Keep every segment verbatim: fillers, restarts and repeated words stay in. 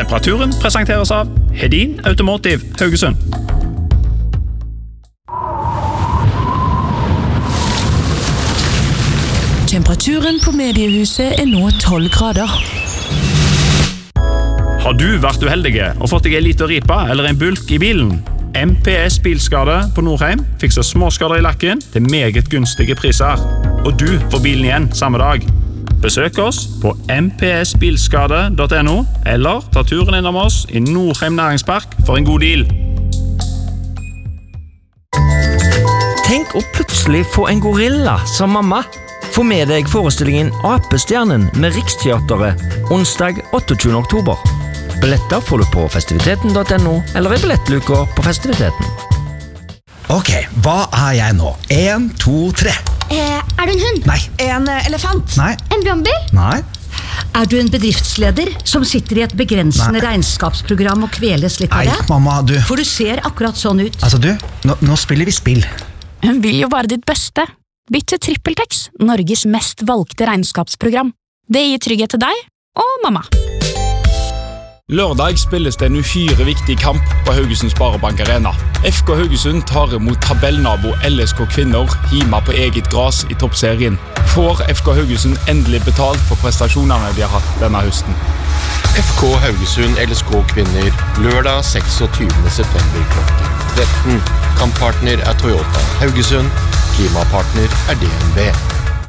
Temperaturen presenteres av Hedin Automotive Haugesund. Temperaturen på mediehuset er nå tolv grader. Har du vært uheldige og fått deg en liten ripa eller en bulk i bilen? M P S Bilskade på Nordheim fikser småskader i lakken til meget gunstige priser. Og du får bilen igjen samme dag. Besøk oss på m p s bilskade punktum n o eller ta turen innom oss i Nordheim Næringspark for en god deal. Tenk å plutselig få en gorilla som mamma. Få med deg forestillingen Apestjernen med Riksteateret onsdag otteogtyvende oktober. Billetter får du på festiviteten punktum n o eller i billettluka på festiviteten. Ok, hva er jeg nå? En, to, tre. Eh, er du en hund? Nei. En eh, elefant? Nei. En brannbil? Nei. Er du en bedriftsleder som sitter i et begrensende Nei. regnskapsprogram og kveles litt av Nei, det? mamma, du. For du ser akkurat sånn ut. Altså, du, nå, nå spiller vi spill. Hun vil jo bare ditt beste. Bytt til TrippelTex, Norges mest valgte regnskapsprogram. Det gir trygghet til deg og mamma. Lørdag spilles det en uhyre viktig kamp på Haugesund Sparebank Arena. F K Haugesund tar imot tabellnabo L S K Kvinner hjemme på eget gras i toppserien. Får F K Haugesund endelig betalt for prestasjonene de har hatt denne høsten. F K Haugesund L S K Kvinner, lørdag seksogtyvende september klokken tretten. Kamppartner er Toyota Haugesund, klimapartner er D N B.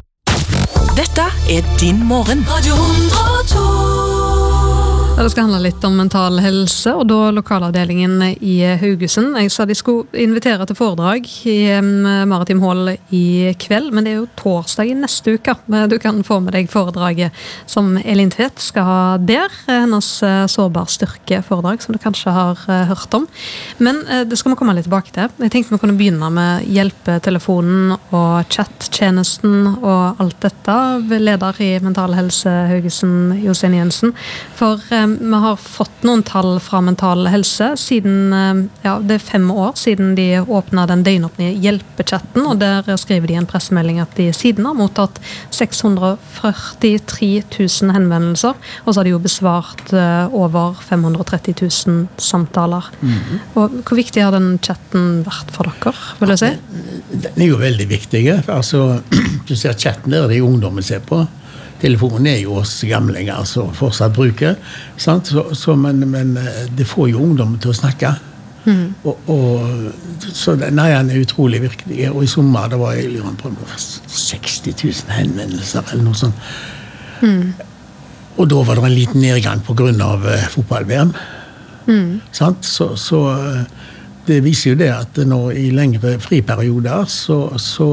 Dette er din morgen. Radio hundre og to. Det skal handle litt om mental helse, og da lokalavdelingen i Haugesund. Jeg sa de skulle invitere til foredrag i Maritim Hall i kveld, men det er jo torsdag i neste uke. Du kan få med deg foredraget som Elin Tvedt skal ha der. Hennes sårbar styrke foredrag, som du kanskje har hørt om. Men det skal vi komme litt tilbake til. Jeg tenkte vi kunne begynne med hjelpetelefonen og chattjenesten og alt dette. Leder i Mental Helse Haugesund, Jostein Jensen. For vi har fått noen tall fra Mental Helse siden, ja, det er fem år siden de åpnet den døgnåpne hjelpechatten, og der skriver de en pressemelding at de siden har mottatt seks hundre og førtitre tusen henvendelser, og så har de jo besvart over fem hundre og tretti tusen samtaler. Mm-hmm. Og hvor viktig har den chatten vært for dere, vil du si? Den er jo veldig viktig. Altså, du ser chatten der, det er jo ungdommen ser på. Telefonen er jo oss gamlinger som fortsatt bruker, sant? Så, så, men, men det får jo ungdommen til å snakke. Mm. Og, og, så nei, han er utrolig viktig. Og i sommer, det var jeg lurer på seksti tusen henvendelser eller noe sånt. Mm. Og da var det en liten nedgang på grunn av uh, fotball-V M. Mm. Sant? Så, så det viser jo det at nå i lengre friperioder så, så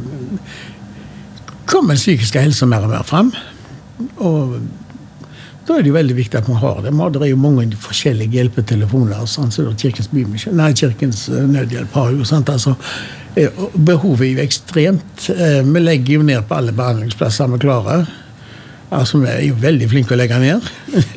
kommer den psykiske helse mer og mer frem, og da er det jo veldig viktig at man har det. Det er jo mange forskjellige hjelpetelefoner, sånn, så Kirkens Bymisjon, nei, Kirkens Nødhjelp har jo, sant, altså, behovet er jo ekstremt. Vi legger jo ned på alle behandlingsplasser vi klarer, altså vi er jo veldig flinke å legge ned.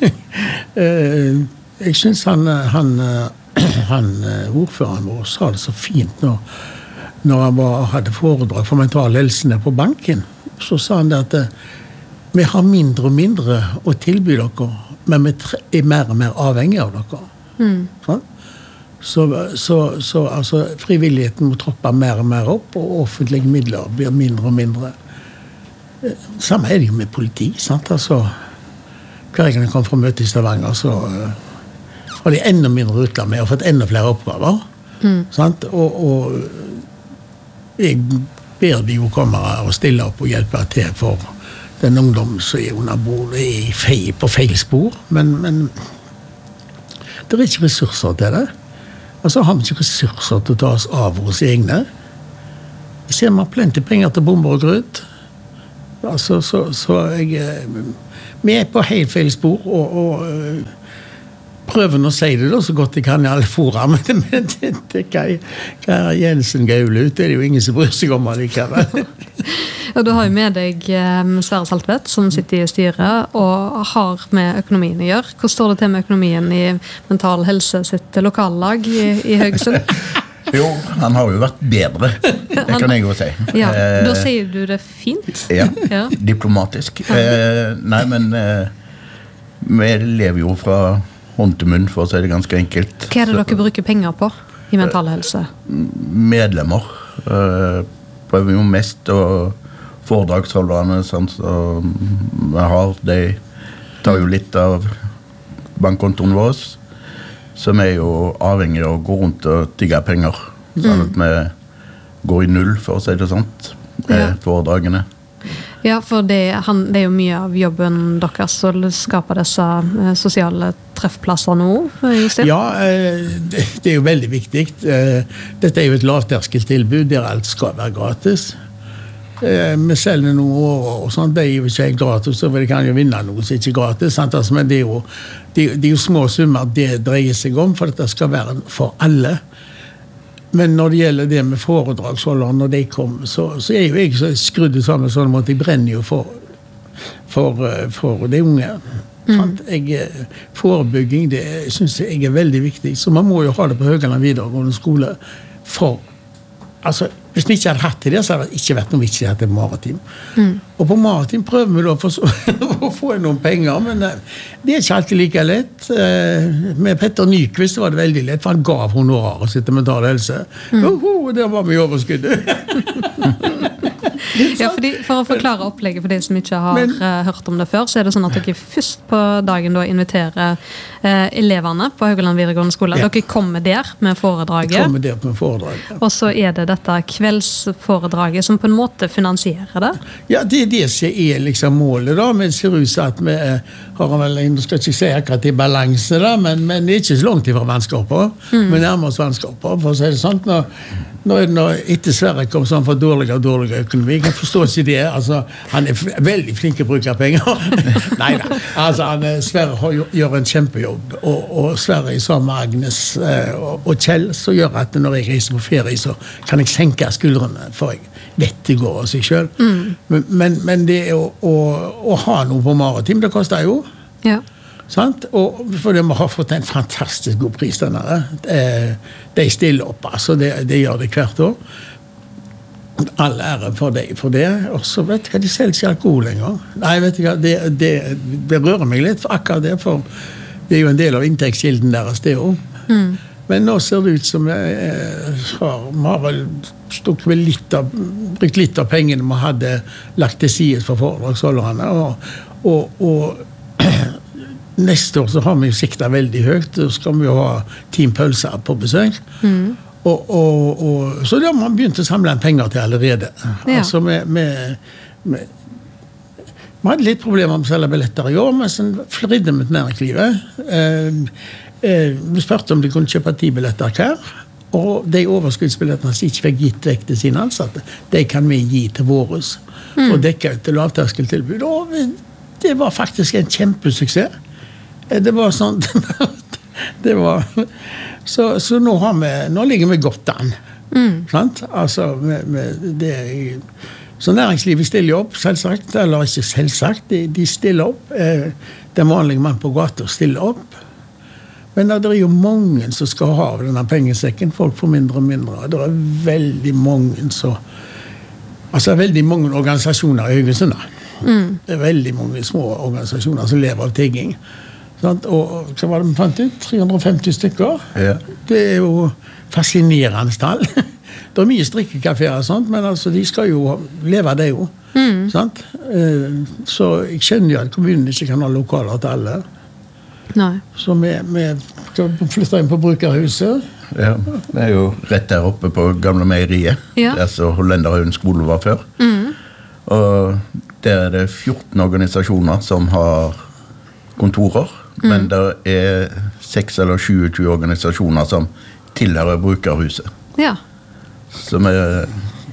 Jeg synes han, han, han ordføreren vår sa det så fint nå, når han var, hadde foredrag for mental helse på banken, så sa han det at vi har mindre og mindre å tilby dere, men vi er mer og mer avhengig av dere. Mm. Sånn? Så, så, så altså, frivilligheten må troppe mer og mer opp, og offentlige midler blir mindre og mindre. Samme er det jo med politi, sant? Altså, hver gang jeg kom fra møte i Stavanger, så uh, har de enda mindre utland med, og fått enda flere oppgaver. Mm. Sant? Og, og jeg ber de jo komme og stille opp og hjelpe til for den ungdom som er under bord, er feil, på feil spor, men, men det er ikke ressurser til det. Altså har vi ikke ressurser til å ta oss av våre egne. Jeg ser vi har plenty penger til bomber og grøt. Altså, så, så jeg, vi er på helt feil spor, og, og prøver å si det da, så godt jeg kan i alle fora, men det, det, det, det hva er Jensen gaule ut? Det er jo ingen som bryr seg om allikevel. Og du har jo med deg Sverre Saltvedt, som sitter i styret, og har med økonomien å gjøre. Hvordan står det til med økonomien i Mental Helse sitt lokallag i, i Haugesund? Jo, han har jo vært bedre, det kan jeg jo si. Ja, da sier du det fint. Ja, ja. Diplomatisk. Eh, nei, men eh, vi lever jo fra hånd til munn, for å si det ganske enkelt. Hva er det dere bruker penger på i mental helse? Medlemmer. Uh, prøver jo mest å foredragsholderne, sånn som vi har, de tar jo litt av bankkontoen vår, så vi er jo avhengig av å gå rundt og tigge penger, sånn at vi går i null, for å si det sånt, med ja. foredragene. Ja, for det, han, det er jo mye av jobben deres å skape disse eh, sosiale treffplasser nå, Jostein? Ja, eh, det, det er jo veldig viktig. Eh, dette er jo et lavterskeltilbud der alt skal være gratis. Eh, vi selger noen år og sånt, det er jo ikke gratis, så vi kan jo vinne noe som ikke er gratis, sant? Altså, men det er, jo, det, det er jo små summer det dreier seg om, for dette skal være for alle. Men når det gjelder det med foredragsholdere, når de kommer, så, så er jo jeg så skrudd sammen sånn at jeg brenner jo for, for, for de unge. Mm. Jeg, forebygging, det synes jeg er veldig viktig, så man må jo ha det på Høgaland videregående skole for, altså, hvis vi ikke hadde hatt det der, så hadde det ikke vært noe vits i at det er maritim. Mm. Og på maritim prøver vi da å få noen penger, men det er ikke alltid like lett. Med Petter Nyqvist var det veldig lett, for han gav honorarer sitt til mental helse. Mm. Oho, der var vi i overskuddet. Ja, fordi, for å forklare opplegget for de som ikke har Men, uh, hørt om det før, så er det sånn at dere først på dagen da inviterer uh, eleverne på Høgaland videregående skole. Ja. Dere kommer der med foredraget. De kommer der med foredraget. Ja. Og så er det dette kveldsforedraget som på en måte finansierer det? Ja, det er det som er liksom målet da, men det ser ut at vi har vel, jeg skal ikke si akkurat i balanse da, men, men det er ikke så langt ifra vannskaper. Mm. Vi nærmer oss vannskaper, for å si det sånn. Når, når, når etter Sverre kom sånn for dårligere og dårligere økonomi, jeg kan forstå ikke det, altså, han er veldig flink å bruke penger. Nei da, altså, han, Sverre har, gjør en kjempejobb, og, og Sverre i sammen med Agnes eh, og, og Kjell, så gjør at når jeg reiser på ferie, så kan jeg senke skuldrene, for jeg vet det går av seg selv. Mm. Men, men, men det å, å, å ha noe på maritim, det koster jo. Ja. Sant? Og for de har fått en fantastisk god pris denne. De stiller opp, altså, det, det gjør det hvert år. All ære for det, for det. Og så vet jeg, de selger ikke alkohol lenger. Nei, vet jeg, det, det, det rører meg litt for akkurat det, for det er jo en del av inntektskilden deres, det jo. Mm. Men nå ser det ut som jeg har, vi har vel stukket vel litt av, brukt litt av pengene vi hadde lagt til side for foredragsholderne, og, og, og neste år så har vi jo siktet veldig høyt, så skal vi jo ha Team Pølser på besøk. Mm. Og, og, og, så da har man begynt å samle en penger til allerede. Ja. Altså med, med, med, vi hadde litt problemer med å selge billetter i år, men så fridde vi til næringslivet. Eh, eh, vi spørte om de kunne kjøpe ti billetter hver, og de overskuddsbillettene som ikke fikk gitt vekk til sine ansatte, de kan vi gi til våres, mm. og dekke ut til lavterskeltilbud. Og det var faktisk en kjempesuksess. Det var sånn, det var, så, så nå, har vi, nå ligger vi godt an, mm. sant? Altså, med, med det, så næringslivet stiller opp, selvsagt, eller ikke selvsagt, de, de stiller opp, eh, den vanlige mann på gata stiller opp, men det er jo mange som skal ha denne pengesekken, folk får mindre og mindre, det er veldig mange så, altså veldig mange organisasjoner i Haugesund, mm. det er veldig mange små organisasjoner som lever av tigging, og hva var det man fant ut? tre hundre og femti stykker. Ja. Det er jo fascinerende tall. Det er mye strikkekaféer og sånt, men altså, de skal jo leve av det jo. Mm. Sant? Så jeg skjønner jo at kommunen ikke kan ha lokaler til alle. Nei. Så vi, vi skal flytte inn på brukerhuset. Ja, det er jo rett der oppe på gamle meieriet. Ja. Der så Hollenderhaugen skole var før. Mm. Og der er det fjorten organisasjoner som har kontorer. Mm. Men det er seks eller tjue organisasjoner som tilhører brukerhuset. Ja. Som er,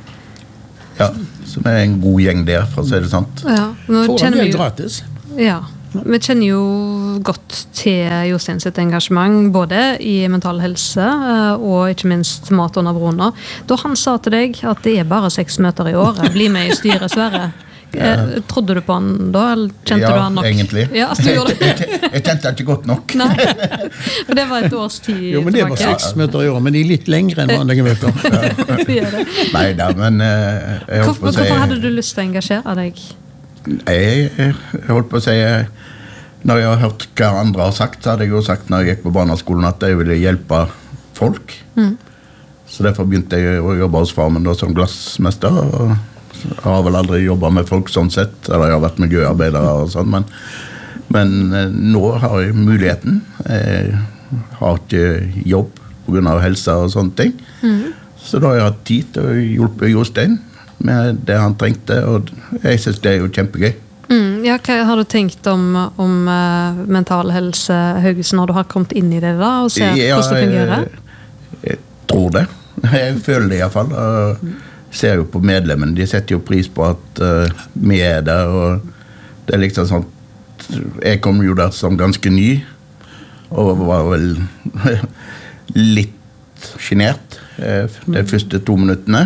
ja, som er en god gjeng der, for å si det sant. Ja, nå kjenner vi jo gratis. Ja, vi kjenner jo godt til Jostein sitt engasjement, både i mental helse og ikke minst mat under broene. Da han sa til deg at det er bare seks møter i året, bli med i styret, Sverre. Ja. Trodde du på han da, eller kjente ja, du han nok? Egentlig. Ja, du gjorde det. jeg, jeg, jeg kjente han ikke godt nok. Nei, for det var et års tid tilbake. Jo, men det var seks møter i år, men de er litt lengre enn vanlige møter. Ja. Det er det. Neida, men jeg holdt Hvorfor, på å si... Hvorfor hadde du lyst til å engasjere deg? Jeg, jeg holdt på å si... når jeg har hørt hva andre har sagt, så hadde jeg jo sagt når jeg gikk på barneskolen at jeg ville hjelpe folk. Mm. Så derfor begynte jeg å jobbe hos Farmen da, som glassmester. Og jeg har vel aldri jobbet med folk sånn sett, eller jeg har vært miljøarbeidere og sånn, men, men nå har jeg muligheten. Jeg har ikke jobb på grunn av helse og sånne ting. Mm. Så da har jeg hatt tid til å hjelpe Jostein med det han trengte, og jeg synes det er jo kjempegøy. Mm, ja, hva har du tenkt om, om uh, mental helse Haugesund når du har kommet inn i det da, og ser ja, hvordan det fungerer? Jeg, jeg tror det. Jeg føler det i hvert fall. Og mm. ser jo på medlemmene, de setter jo pris på at uh, vi er der, og det er liksom sånn, jeg kom jo der som ganske ny, og var vel litt genert eh, de første to minuttene.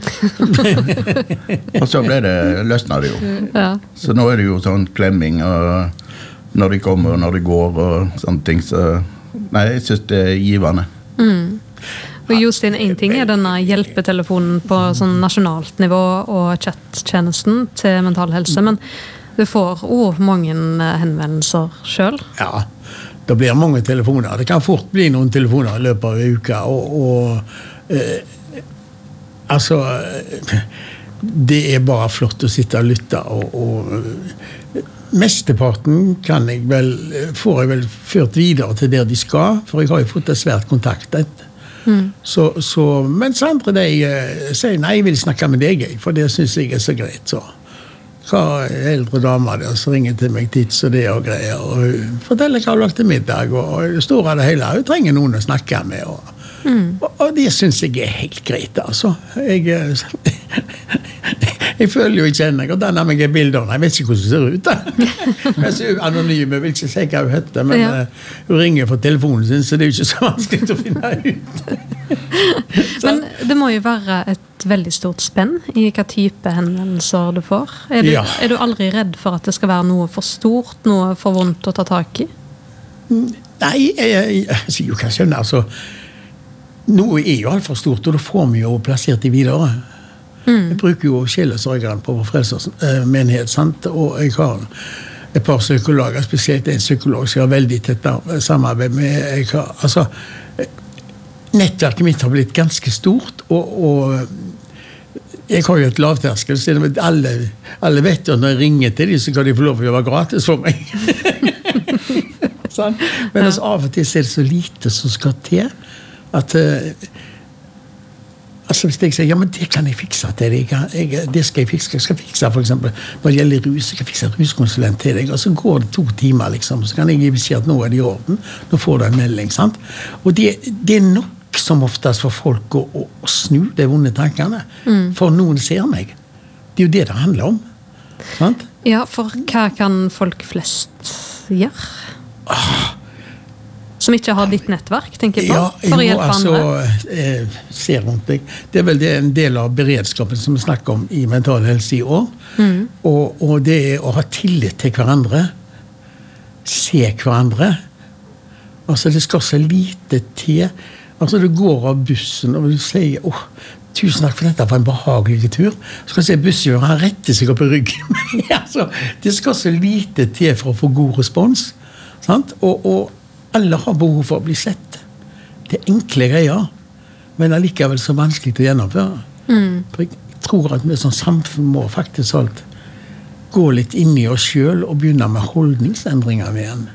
Og så ble det, løsnet det jo. Ja. Så nå er det jo sånn klemming, og når de kommer og når de går og sånne ting, så nei, jeg synes det er givende. Mm. Og Jostein, en ting er denne hjelpetelefonen på sånn nasjonalt nivå og chat-tjenesten til mental helse, men du får også mange henvendelser selv. Ja, det blir mange telefoner. Det kan fort bli noen telefoner i løpet av uka, og, og eh, altså, det er bare flott å sitte og lytte, og, og mesteparten kan jeg vel, får jeg vel ført videre til der de skal, for jeg har jo fått et svært kontaktet. Mm. Så, så, mens andre de uh, sier, nei, jeg vil snakke med deg, for det synes jeg er så greit, så. Hva eldre damer der som ringer til meg tids og det og greier, og hun forteller hva hun har lagt til middag, og det store av det hele, hun trenger noen å snakke med, og, mm. og, og det synes jeg er helt greit, altså. Jeg, jeg føler jo ikke henne, og den har meg i bildene, jeg vet ikke hvordan det ser ut da. Jeg er anonym, jeg vil ikke si hva hun heter, men ja. uh, hun ringer på telefonen sin, så det er jo ikke så vanskelig å finne ut. Men det må jo være et veldig stort spenn i hva type henvendelser du får. Er du, ja. er du aldri redd for at det skal være noe for stort, noe for vondt å ta tak i? Nei, jeg, jeg, jeg sier jo hva jeg skjønner, altså. Noe er jo alt for stort, og da får vi jo plassert det videre. Mm. Jeg bruker jo sjelesørgeren på vår frelsesmenighet, sant? Og jeg har et par psykologer, spesielt en psykolog som jeg har veldig tett samarbeid med. Jeg har, altså, nettverket mitt har blitt ganske stort, og, og jeg har jo et lavterskel, så alle, alle vet jo når jeg ringer til dem, så kan de få lov å gjøre gratis for meg. Sånn? Men altså, av og til er det så lite som skal til, at altså hvis jeg sier, ja, men det kan jeg fikse til deg, jeg, jeg, det skal jeg fikse, jeg skal fikse for eksempel, når det gjelder rus, jeg skal fikse et ruskonsulent til deg, og så går det to timer liksom, så kan jeg gi beskjed at nå er det i orden, nå får du en melding, sant? Og det, det er nok som oftest for folk å, å, å snu de vonde tankene, mm. for noen ser meg. Det er jo det det handler om, sant? Ja, for hva kan folk flest gjøre? Ah. Som ikke har ditt nettverk, tenker jeg på, ja, for å hjelpe altså, andre? Eh, ser rundt deg. Det er vel det en del av beredskapen som vi snakker om i mental helse i år. Mm. Og, og det er å ha tillit til hverandre. Se hverandre. Altså, det skal så lite til. Altså, du går av bussen, og du sier, åh, tusen takk for dette, for en behagelig tur. Så skal du se bussjøren, han retter seg opp i ryggen. Altså, det skal så lite til for å få god respons. Sant? Og, og alle har behov for å bli sett. Det er enkle greier, men allikevel så vanskelig til å gjennomføre. Mm. For jeg tror at vi som samfunn må faktisk alt gå litt inn i oss selv og begynne med holdningsendringer med igjen.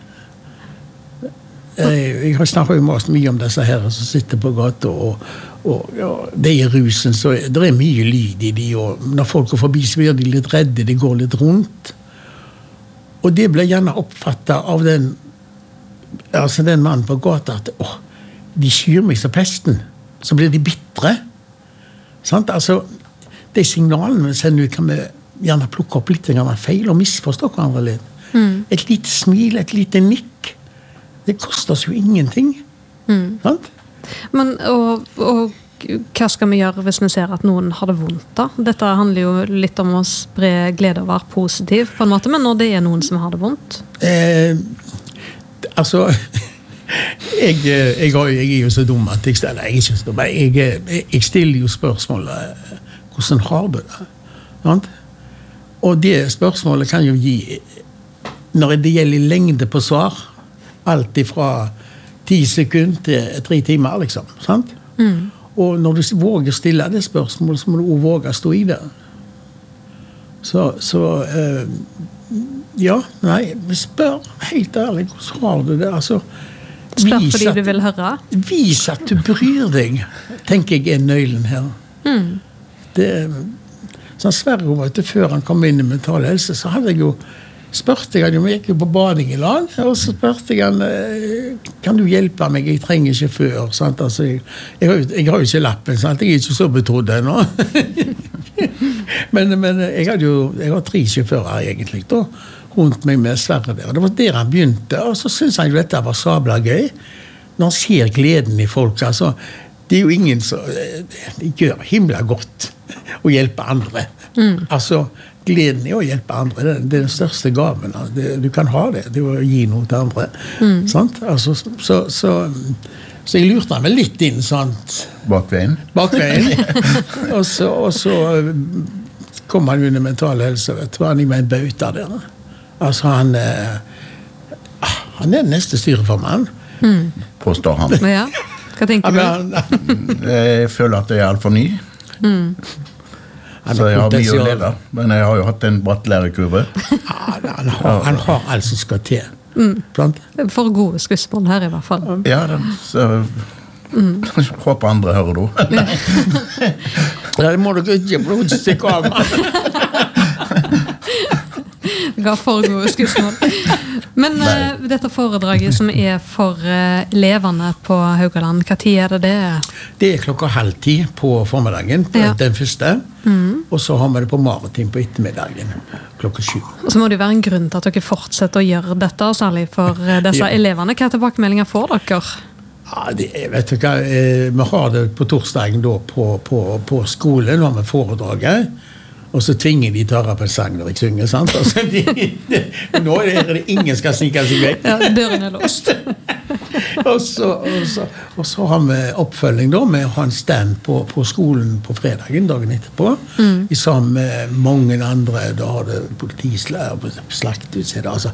Jeg, jeg har snakket jo mye om disse her som sitter på gata, og, og ja, det er rusen, så det er mye lyd i de, og når folk går forbi så blir de litt redde, de går litt rundt. Og det blir gjerne oppfattet av den altså den mannen på gata at åh, de skyr meg som pesten, så blir de bittre. Sant? Altså, de signalene vi sender ut kan vi gjerne plukke opp litt feil og misforstå hverandre litt. Mm. Et lite smil, et lite nikk, det koster oss jo ingenting. Mm. Sant? Men, og, og hva skal vi gjøre hvis vi ser at noen har det vondt da? Dette handler jo litt om å spre glede og være positiv på en måte, men når det er noen som har det vondt? Eh, altså, jeg, jeg, jeg er jo så dum at jeg stiller, jeg, ikke så dum, jeg, jeg stiller jo spørsmålet, hvordan har du det? Sant? Og det spørsmålet kan jo gi når det gjelder lengde på svar, alt ifra ti sekunder til tre timer, liksom, sant? Mm. Og når du våger stille det spørsmålet, så må du også våge stå i det. Så, så uh, ja, nei, spør helt ærlig, hvordan har du det? Altså, spør fordi at, du vil høre? Vis at du bryr deg, tenker jeg er nøylen her. Mm. Det, sånn Sverre, vet du, før han kom inn i mental helse, så hadde jeg jo spørte jeg han jo, jeg gikk jo på bading i lag, og så spørte jeg han, kan du hjelpe meg, jeg trenger sjåfør, sant, altså, jeg, jeg, har, jeg har jo ikke lappen, sant, jeg er ikke så betrodd ennå. men, men jeg hadde jo, jeg har tre sjåfører egentlig da, rundt meg med Sverre der, og det var der han begynte, og så synes han jo dette var sabla gøy, når han ser gleden i folk, altså, det er jo ingen som, det gjør himla godt å hjelpe andre. Mm. Altså, gleden er å hjelpe andre, det er den største gaven det, du kan ha det, det er å gi noe til andre, mm. sant? Altså, så, så, så jeg lurte han vel litt inn, sant? Bakveien. Bakveien. og, så, og så kom han under mental helse, vet du, han er med en bauta der. Altså, han han er den neste styreformann. Mm. Påstår han. Ja, hva tenker du? Jeg føler at jeg er alt for ny. Mm. Så jeg har mye å lære, men jeg har jo hatt en bratt lærekurve. Ja, han har, han har alt som skal til. Mm. For gode skuespillere her i hvert fall. Ja, så mm. håper andre hører du. Ja, det må du ikke blodstikke av. Ga for gode skuespillere. Men uh, dette foredraget som er for uh, elevene på Haugaland, hva tid er det det? Det er klokka halv ti på formiddagen, ja. Den første. Mm. Og så har vi det på Maritim på ettermiddagen, klokka sju. Og så må det jo være en grunn til at dere fortsetter å gjøre dette, særlig for uh, disse ja. elevene. Hva tilbakemeldinger får dere? Ja, det, vet du hva, eh, vi har det på torsdagen da på, på, på skolen, når vi foredraget. Og så tvinger de til å høre på en sang når jeg synger, sant? Altså, de, de, nå er det ingen skal snike seg vekk. Ja, døren er låst. og, så, og, så, og så har vi oppfølging da, med å ha en stand på, på skolen på fredagen, dagen etterpå. Mm. I sammen med mange andre, da har det politislærer, slaktutstedet, altså.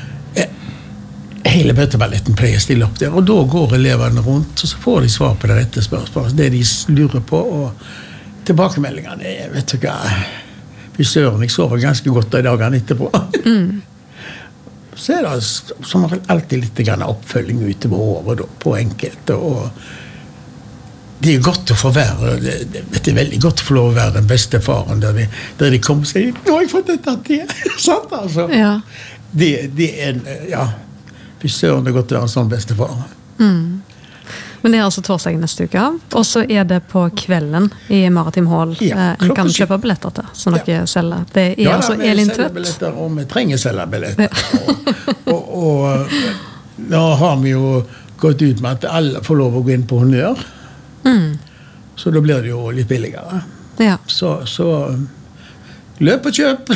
Hele bøtteballetten pleier å stille opp der, og da går eleverne rundt, og så får de svar på det rette spørsmålet, det de lurer på, og tilbakemeldingene, vet du hva, vi søren, jeg sover ganske godt i dagene etterpå. Mm. Så er det som alltid litt grann oppfølging utover året da, på enkelte, og det er godt å få være, det, det er veldig godt å få lov å være den beste faren, der de, der de kommer og sier, nå har jeg fått dette til, sant altså? Ja. Det, det er, ja, vi søren, det er godt å være en sånn beste far. Mm. Men det er altså torsdag neste uke, og så er det på kvelden i Maritim Hall. Ja, en kan kjøpe billetter til, som dere ja. selger. Det er ja, altså da, Elin Tvedt. Billetter, og vi trenger selge billetter. Ja. og, og, og nå har vi jo gått ut med at alle får lov å gå inn på Honnør. Mm. Så da blir det jo litt billigere. Ja. Så, så løp og kjøp!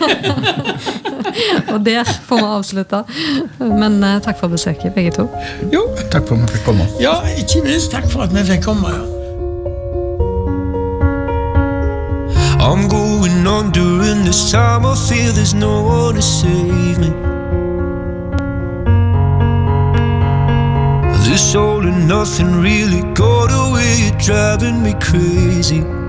Og der får vi avslutte. Men uh, takk for besøket, begge to. Jo. Takk for at vi fikk komme. Ja, ikke minst takk for at vi fikk komme. Ja. I'm going on during this time I feel there's no one to save me. This all and nothing really got away, you're driving me crazy.